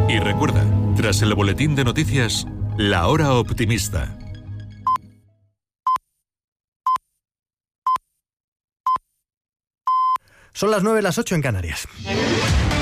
Y recuerda, tras el boletín de noticias, La Hora Optimista. Son las 9, las 8 en Canarias.